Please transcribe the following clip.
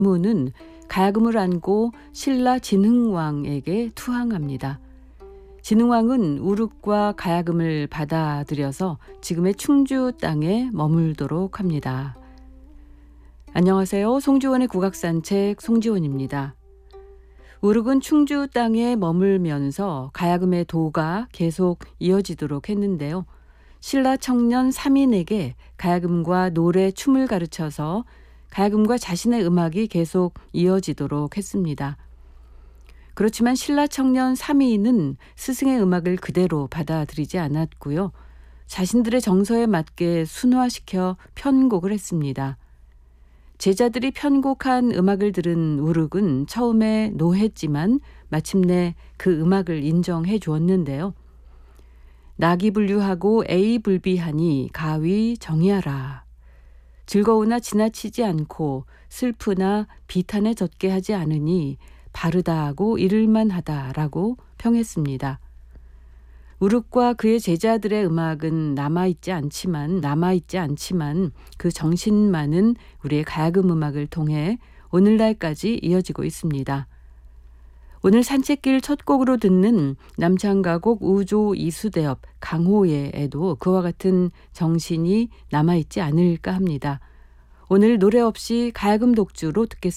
문은 가야금을 안고 신라 진흥왕에게 투항합니다. 진흥왕은 우륵과 가야금을 받아들여서 지금의 충주 땅에 머물도록 합니다. 안녕하세요. 송지원의 국악산책 송지원입니다. 우륵은 충주 땅에 머물면서 가야금의 도가 계속 이어지도록 했는데요. 신라 청년 3인에게 가야금과 노래, 춤을 가르쳐서 가야금과 자신의 음악이 계속 이어지도록 했습니다. 그렇지만 신라 청년 3인은 스승의 음악을 그대로 받아들이지 않았고요. 자신들의 정서에 맞게 순화시켜 편곡을 했습니다. 제자들이 편곡한 음악을 들은 우륵은 처음에 노했지만 마침내 그 음악을 인정해 주었는데요. 낙이 불류하고 애이 불비하니 가위 정의하라. 즐거우나 지나치지 않고 슬프나 비탄에 젖게 하지 않으니 바르다 하고 이를만 하다라고 평했습니다. 우륵과 그의 제자들의 음악은 남아있지 않지만 그 정신만은 우리의 가야금 음악을 통해 오늘날까지 이어지고 있습니다. 오늘 산책길 첫 곡으로 듣는 남창가곡 우조 이수대업 강호예에도 그와 같은 정신이 남아있지 않을까 합니다. 오늘 노래 없이 가야금 독주로 듣겠습니다.